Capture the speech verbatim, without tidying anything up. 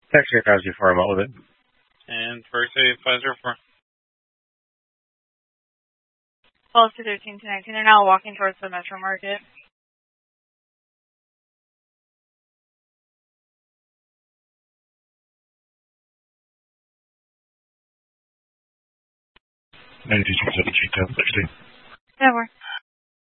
Taxi five zero four, I'm out with it. And first aid five zero four. twelve to thirteen to nineteen are now walking towards the Metro Market. ninety-two seventeen, ten sixty. Yeah, we're